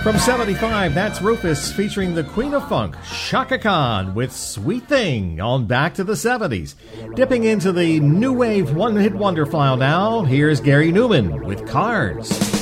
From 75, that's Rufus featuring the Queen of Funk, Chaka Khan, with Sweet Thing on Back to the 70s. Dipping into the new wave one-hit wonder file now, here's Gary Newman with Cars.